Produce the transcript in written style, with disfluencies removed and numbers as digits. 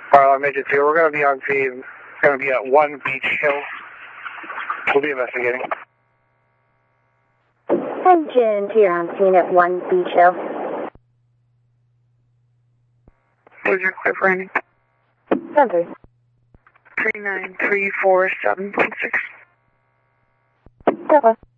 Major 2, we're going to be on scene. Going to be at 1 Beach Hill. We'll be investigating. Engine 2, you're on scene at 1 Beach Hill. What is your clear for ending? Center. 39347.6. Delta.